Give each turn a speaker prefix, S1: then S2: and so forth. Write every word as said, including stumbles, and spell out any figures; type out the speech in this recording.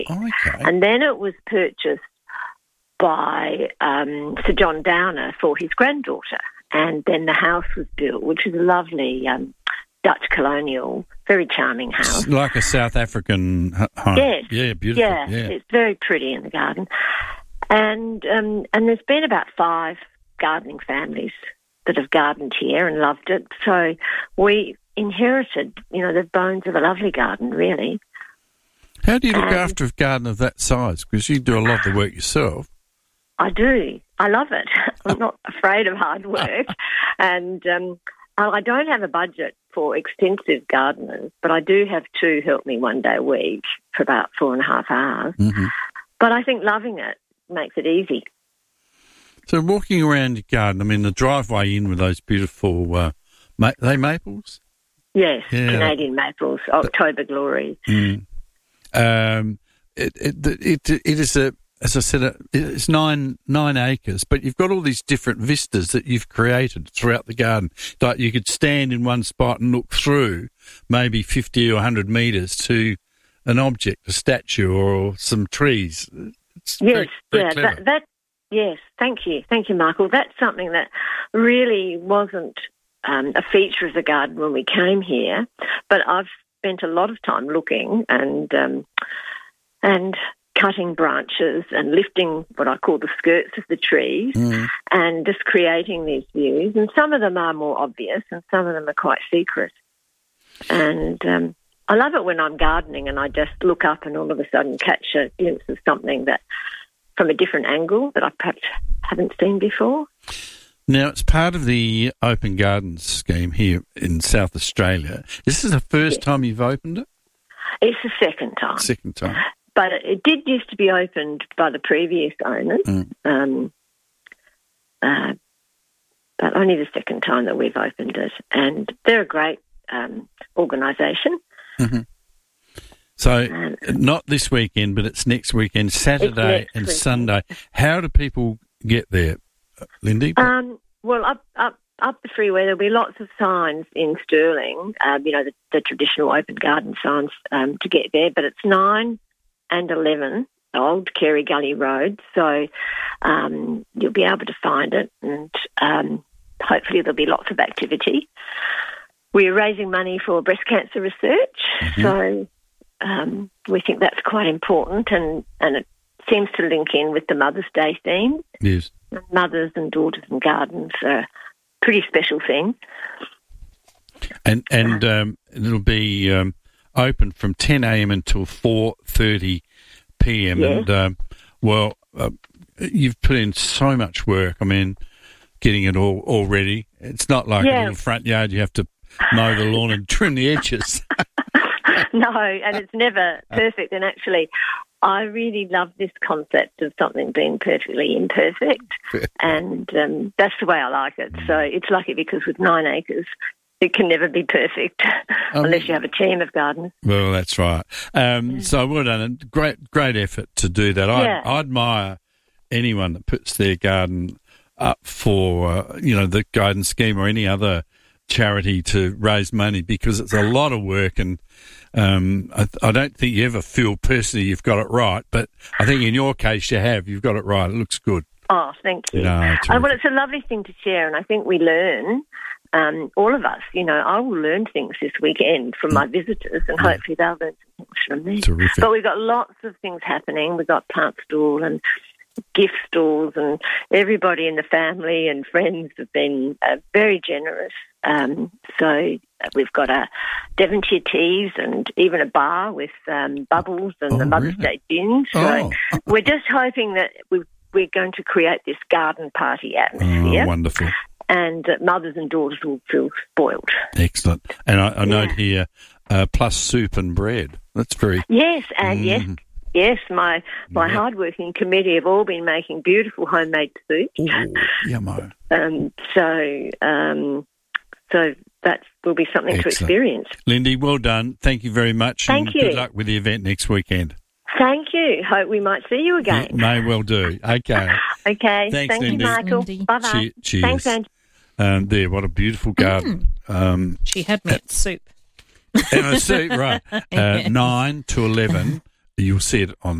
S1: Oh, okay.
S2: And then it was purchased by um, Sir John Downer for his granddaughter. And then the house was built, which is a lovely um, Dutch colonial, very charming house.
S1: It's like a South African home.
S2: Yes.
S1: Yeah, beautiful.
S2: Yeah,
S1: yeah.
S2: It's very pretty in the garden. And um, and there's been about five gardening families that have gardened here and loved it. So we inherited, you know, the bones of a lovely garden, really.
S1: How do you look
S2: and
S1: after a garden of that size? Because you do a lot of the work yourself.
S2: I do. I love it. I'm not afraid of hard work. and um, I don't have a budget for extensive gardeners, but I do have two help me one day a week for about four and a half hours.
S1: Mm-hmm.
S2: But I think loving it makes it easy.
S1: So walking around your garden, I mean, the driveway in with those beautiful, uh, ma- are they maples?
S2: Yes,
S1: Yeah.
S2: Canadian maples, October glories.
S1: Mm. Um, it, it, it, it is a, as I said, it's nine nine acres, but you've got all these different vistas that you've created throughout the garden. Like you could stand in one spot and look through maybe fifty or one hundred metres to an object, a statue or some trees. It's
S2: yes,
S1: very, very
S2: yeah,
S1: clever.
S2: that, that. Yes, thank you, thank you, Michael. That's something that really wasn't um, a feature of the garden when we came here, but I've spent a lot of time looking and um, and cutting branches and lifting what I call the skirts of the trees
S1: Mm.
S2: and just creating these views. And some of them are more obvious and some of them are quite secret. And um, I love it when I'm gardening and I just look up and all of a sudden catch a glimpse of something that from a different angle that I perhaps haven't seen before.
S1: Now, it's part of the Open Gardens scheme here in South Australia. This is the first
S2: Yes.
S1: time you've opened it?
S2: It's the second time.
S1: Second time.
S2: But it did used to be opened by the previous owners,
S1: Mm.
S2: um, uh, but only the second time that we've opened it. And they're a great um, organisation.
S1: Mm-hmm. So
S2: Um,
S1: not this weekend, but it's next weekend, Saturday
S2: next
S1: and
S2: weekend.
S1: Sunday. How do people get there, Lindy?
S2: Um, well, up up up the freeway, there'll be lots of signs in Stirling. Um, you know, the, the traditional open garden signs um, to get there. But it's nine and eleven, Old Carey Gully Road. So um, you'll be able to find it, and um, hopefully there'll be lots of activity. We're raising money for breast cancer research,
S1: Mm-hmm.
S2: so um, we think that's quite important, and and it seems to link in with the Mother's Day theme.
S1: Yes.
S2: Mothers and daughters and gardens are a pretty special thing.
S1: And and um, it'll be um, open from ten a.m. until four thirty p.m.
S2: Yes.
S1: And, um, well, uh, you've put in so much work. I mean, getting it all, all ready. It's not like
S2: Yeah.
S1: a little front yard. You have to mow the lawn and trim the edges.
S2: No, and it's never perfect. And actually, I really love this concept of something being perfectly imperfect. And um, that's the way I like it. So it's lucky because with nine acres, it can never be perfect
S1: Um,
S2: unless you have a team of gardeners.
S1: Well, that's right. Um, so well done. And great, great effort to do that. I,
S2: Yeah.
S1: I admire anyone that puts their garden up for, uh, you know, the guidance scheme or any other charity to raise money, because it's a lot of work, and um, I, I don't think you ever feel personally you've got it right, but I think in your case you have. You've got it right. It looks good.
S2: Oh, thank you.
S1: No,
S2: Uh, well,
S1: terrific.
S2: it's a lovely thing to share, and I think we learn, um, all of us. You know, I will learn things this weekend from my visitors, and hopefully they'll learn some things from me.
S1: Terrific.
S2: But we've got lots of things happening. We've got plant stall and gift stalls, and everybody in the family and friends have been uh, very generous. Um, so we've got a Devonshire teas and even a bar with um, bubbles and
S1: Oh,
S2: the Mother's
S1: really?
S2: Day gin. So
S1: Oh.
S2: we're just hoping that we we're going to create this garden party atmosphere,
S1: Oh, wonderful.
S2: and that mothers and daughters will feel spoilt.
S1: Excellent. And I, I note
S2: Yeah.
S1: here, uh, plus soup and bread. That's very...
S2: Yes, and
S1: Mm.
S2: yes, yes, my my
S1: Yeah.
S2: hardworking committee have all been making beautiful homemade soup.
S1: Ooh, yummo.
S2: Um, so, um, so that will be something
S1: Excellent.
S2: to experience.
S1: Lindy, well done. Thank you very much.
S2: Thank
S1: and
S2: you.
S1: Good luck with the event next weekend.
S2: Thank you. Hope we might see you again.
S1: It may well do. Okay.
S2: Okay.
S1: Thanks,
S2: Thank
S1: Lindy.
S2: you, Michael.
S3: Lindy.
S2: Bye bye.
S1: Che- cheers.
S2: Thanks, Ange.
S1: Um, there, what a beautiful garden. Um,
S3: She had me at soup.
S1: and I see, right, uh, nine to eleven, you'll see it on